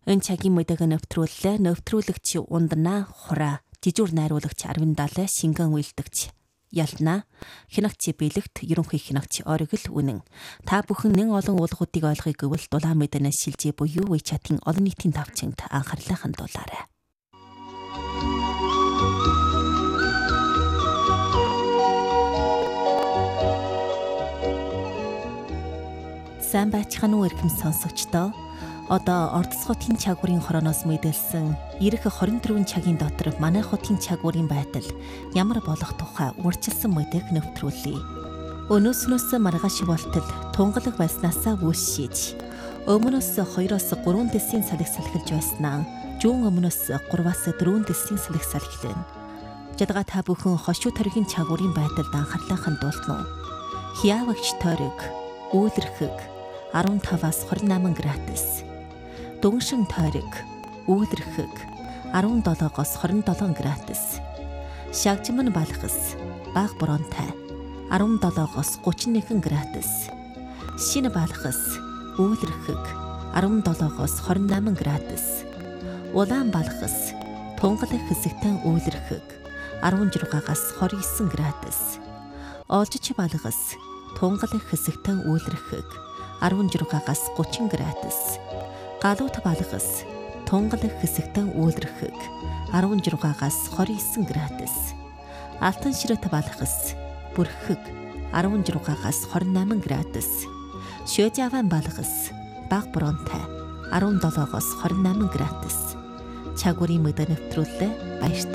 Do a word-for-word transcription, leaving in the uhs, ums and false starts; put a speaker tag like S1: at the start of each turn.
S1: Энэ цагийн мэдээг нэвтрүүллээ. Нэвтрүүлэгч Ундана Хураа, жижүүр найруулагч Арвиндалаа, шингэн үйлдэгч Ялна, хянагч Бэлэгт, ерөнхий хянагч Оргил Үнэн. Та бүхэн нэн олон уулгуудыг ойлгохыг гэвэл дулаан мэдэнэс шилжээ буюу WeChat-ийн олон нийтийн давчингт анхаарлаа хандуулаарай. Сайн байцгаана уу эрхэм сонсогчдоо. Одоо Ордос хотын чагуурын хорооноос мэдээлсэн ирэх хорин дөрвөн цагийн дотор манай хотын чагуурын байдал ямар болох тухай урьдчилсан мэдээг нэвтрүүлье. Өнөөснөөс маргааш болтол тунгалаг байснаасаа үүсшиж, өмнөөс хоёроос гурван дэсийн салхи салхилж байснаа жуун өмнөөс гурваас дөрвөн дэсийн салхи салхилна. Жадгаа та бүхэн хошуу төргийн чагуурын байдалд анхаарлаа хандуулна. Хиавагч тойрог, үүлэрхэг арван таваас хорин наман градус. Дүншин тойрог, үүлэрхэг арван долоогоос хорин долоон градус. Шагжимн балхас, баг боронтой арван долоогоос гучин нэгэн градус. Шинэ балхас, үүлэрхэг арван долоогоос хорин наман градус. Улаан балхас, тунгалаг хэсэгтэн үүлэрхэг арван жургаагаас хорин есөн градус. Олжич балхас, тунгалаг хэсэгтэн үүлэрхэг арван жургаагаас гучин градус. Галуут балгас, тунгалаг хэсэгтэн үүлэрхэг арван жургаагаас хорин есөн градус. Алтан ширет балгас, бүрхэг арван жургаагаас хорин наман градус. Шөөжаван балгас, баг боронтой арван долоогоос хорин наман градус. Чагуурын мэдээ нэвтрүүллээ. Баяртай.